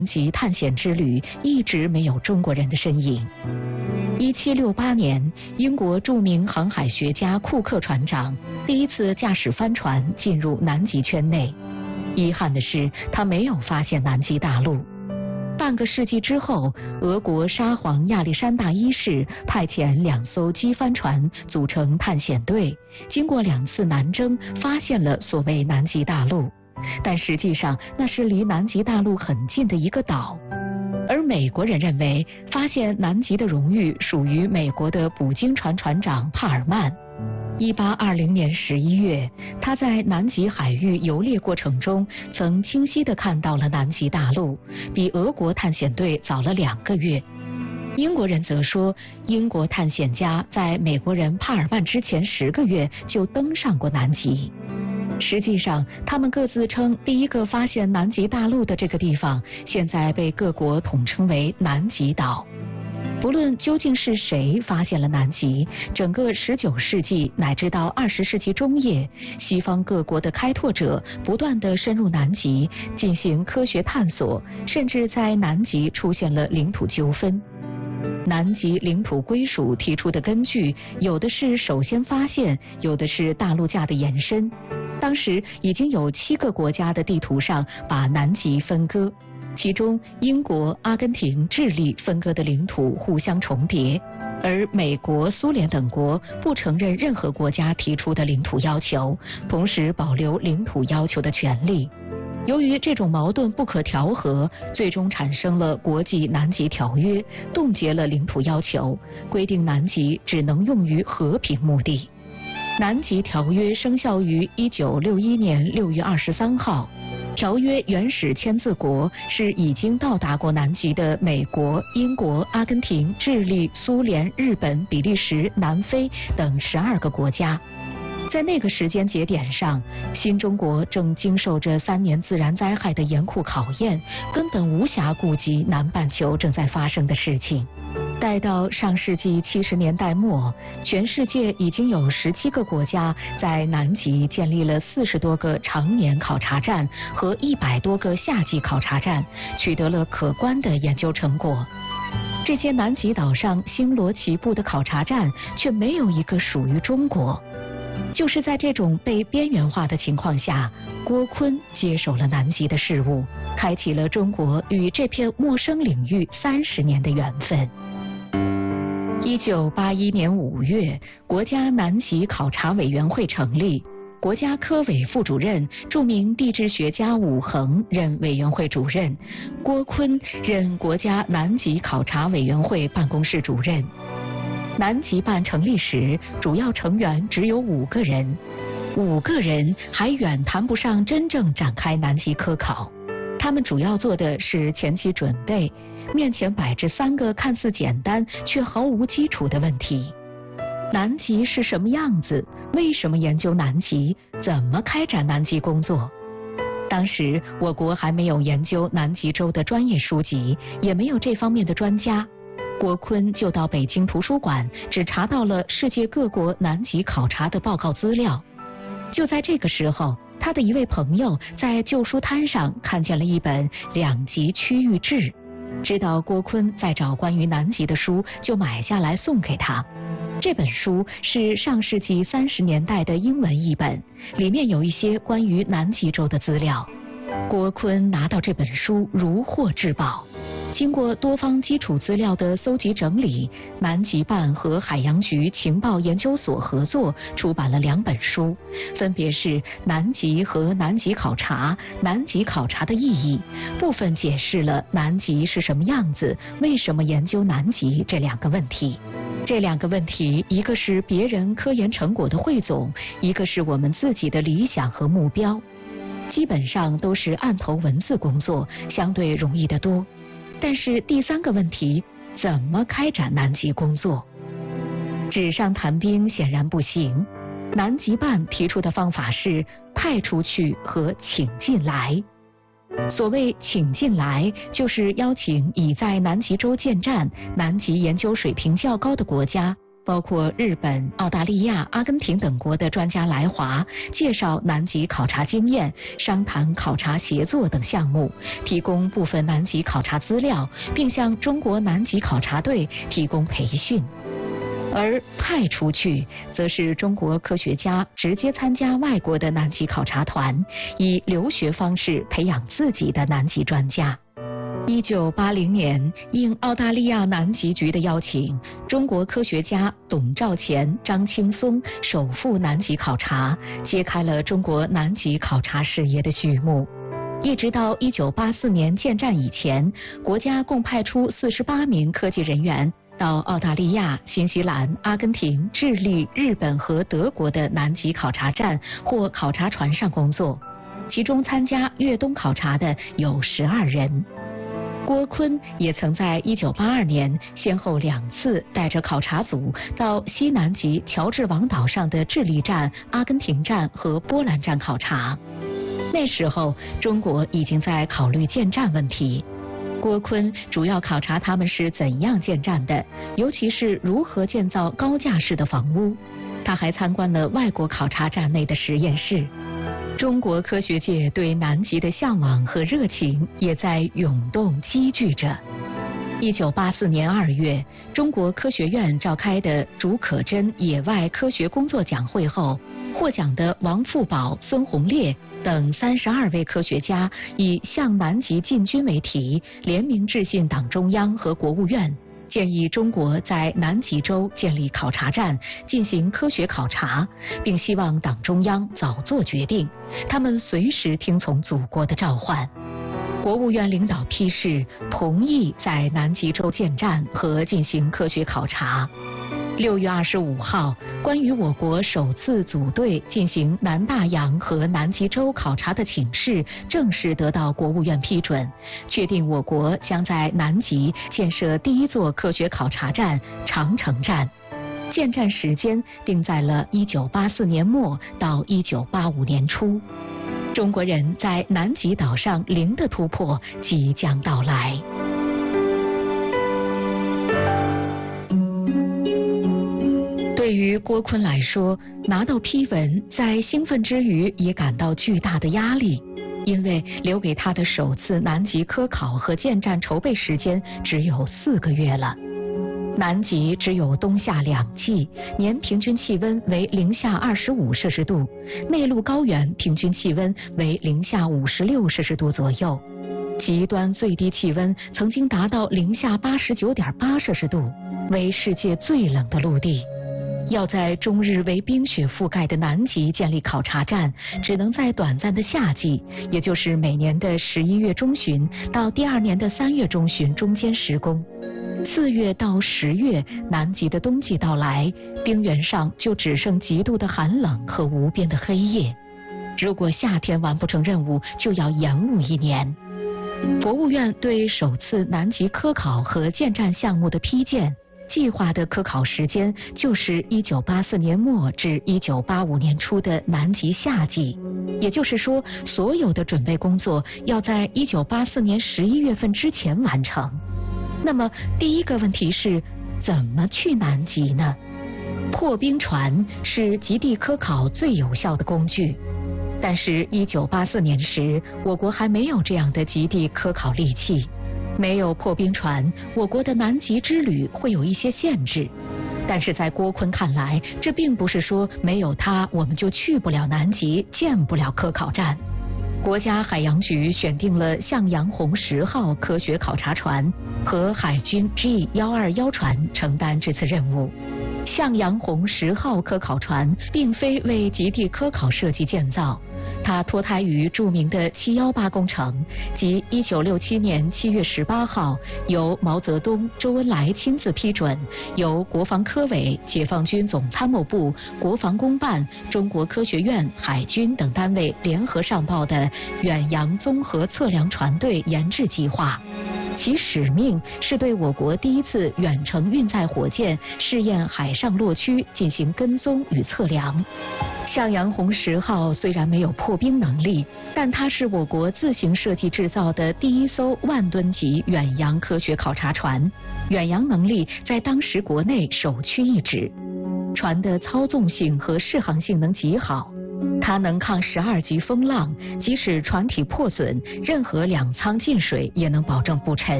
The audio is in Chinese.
极探险之旅一直没有中国人的身影。1768年，英国著名航海学家库克船长第一次驾驶帆船进入南极圈内，遗憾的是，他没有发现南极大陆。半个世纪之后，俄国沙皇亚历山大一世派遣2艘机帆船组成探险队，经过2次南征，发现了所谓南极大陆。但实际上，那是离南极大陆很近的一个岛。而美国人认为，发现南极的荣誉属于美国的捕鲸船船长帕尔曼。1820年11月，他在南极海域游猎过程中，曾清晰地看到了南极大陆，比俄国探险队早了2个月。英国人则说，英国探险家在美国人帕尔曼之前10个月就登上过南极。实际上，他们各自称第一个发现南极大陆的这个地方，现在被各国统称为南极岛。不论究竟是谁发现了南极，整个19世纪乃至到20世纪中叶，西方各国的开拓者不断地深入南极，进行科学探索，甚至在南极出现了领土纠纷。南极领土归属提出的根据，有的是首先发现，有的是大陆架的延伸。当时已经有7个国家的地图上把南极分割，其中英国、阿根廷、智利分割的领土互相重叠，而美国、苏联等国不承认任何国家提出的领土要求，同时保留领土要求的权利。由于这种矛盾不可调和，最终产生了国际南极条约，冻结了领土要求，规定南极只能用于和平目的。南极条约生效于1961年6月23号。条约原始签字国是已经到达过南极的美国、英国、阿根廷、智利、苏联、日本、比利时、南非等12个国家。在那个时间节点上，新中国正经受着3年自然灾害的严酷考验，根本无暇顾及南半球正在发生的事情。待到上世纪70年代末，全世界已经有17个国家在南极建立了40多个常年考察站和100多个夏季考察站，取得了可观的研究成果。这些南极岛上星罗棋布的考察站却没有一个属于中国。就是在这种被边缘化的情况下，郭坤接手了南极的事务，开启了中国与这片陌生领域30年的缘分。1981年5月，国家南极考察委员会成立，国家科委副主任、著名地质学家武衡任委员会主任，郭坤任国家南极考察委员会办公室主任。南极办成立时，主要成员只有5个人，5个人还远谈不上真正展开南极科考。他们主要做的是前期准备，面前摆着3个看似简单却毫无基础的问题：南极是什么样子？为什么研究南极？怎么开展南极工作？当时我国还没有研究南极洲的专业书籍，也没有这方面的专家。郭坤就到北京图书馆，只查到了世界各国南极考察的报告资料。就在这个时候，他的一位朋友在旧书摊上看见了一本2极区域志，知道郭坤在找关于南极的书，就买下来送给他。这本书是上世纪30年代的英文译本，里面有一些关于南极洲的资料。郭坤拿到这本书如获至宝。经过多方基础资料的搜集整理，南极办和海洋局情报研究所合作出版了2本书，分别是《南极和南极考察》、《南极考察的意义》，部分解释了南极是什么样子，为什么研究南极这2个问题。这2个问题，一个是别人科研成果的汇总，一个是我们自己的理想和目标。基本上都是案头文字工作，相对容易得多。但是第3个问题，怎么开展南极工作？纸上谈兵显然不行。南极办提出的方法是派出去和请进来。所谓请进来，就是邀请已在南极洲建站、南极研究水平较高的国家， 包括日本、澳大利亚、阿根廷等国的专家来华，介绍南极考察经验，商谈考察协作等项目，提供部分南极考察资料，并向中国南极考察队提供培训。而派出去，则是中国科学家直接参加外国的南极考察团，以留学方式培养自己的南极专家。1980年，应澳大利亚南极局的邀请，中国科学家董兆乾、张青松首赴南极考察，揭开了中国南极考察事业的序幕。一直到1984年建站以前，国家共派出48名科技人员到澳大利亚、新西兰、阿根廷、智利、日本和德国的南极考察站或考察船上工作，其中参加越冬考察的有12人。郭坤也曾在1982年先后2次带着考察组到西南极乔治王岛上的智利站、阿根廷站和波兰站考察。那时候，中国已经在考虑建站问题。郭坤主要考察他们是怎样建站的，尤其是如何建造高架式的房屋。他还参观了外国考察站内的实验室。中国科学界对南极的向往和热情也在涌动积聚着。1984年2月，中国科学院召开的竺可桢野外科学工作奖会后，获奖的王富宝、孙洪烈等32位科学家以向南极进军为题，联名致信党中央和国务院，建议中国在南极洲建立考察站，进行科学考察，并希望党中央早做决定，他们随时听从祖国的召唤。国务院领导批示，同意在南极洲建站和进行科学考察。6月25号，关于我国首次组队进行南大洋和南极洲考察的请示正式得到国务院批准，确定我国将在南极建设第一座科学考察站长城站。建站时间定在了1984年末到1985年初。中国人在南极岛上零的突破即将到来。对于郭坤来说，拿到批文，在兴奋之余也感到巨大的压力，因为留给他的首次南极科考和建站筹备时间只有4个月了。南极只有冬夏2季，年平均气温为零下25摄氏度，内陆高原平均气温为零下56摄氏度左右，极端最低气温曾经达到零下89.8摄氏度，为世界最冷的陆地。要在终日为冰雪覆盖的南极建立考察站，只能在短暂的夏季，也就是每年的11月中旬到第2年的3月中旬中间施工。4月到10月，南极的冬季到来，冰原上就只剩极度的寒冷和无边的黑夜。如果夏天完不成任务，就要延误1年。国务院对首次南极科考和建站项目的批建，计划的科考时间就是1984年末至1985年初的南极夏季，也就是说，所有的准备工作要在1984年11月份之前完成。那么，第一个问题是，怎么去南极呢？破冰船是极地科考最有效的工具，但是1984年时，我国还没有这样的极地科考利器。没有破冰船，我国的南极之旅会有一些限制。但是在郭坤看来，这并不是说没有它我们就去不了南极，建不了科考站。国家海洋局选定了向阳红10号科学考察船和海军 G121 船承担这次任务。向阳红10号科考船并非为极地科考设计建造，它脱胎于著名的718工程，即1967年7月18号由毛泽东、周恩来亲自批准，由国防科委、解放军总参谋部、国防工办、中国科学院、海军等单位联合上报的远洋综合测量船队研制计划。 其使命是对我国第一次远程运载火箭试验海上落区进行跟踪与测量。向阳红10号虽然没有破冰能力，但它是我国自行设计制造的第一艘万吨级远洋科学考察船，远洋能力在当时国内首屈一指。船的操纵性和适航性能极好，它能抗12级风浪，即使船体破损，任何两舱进水也能保证不沉。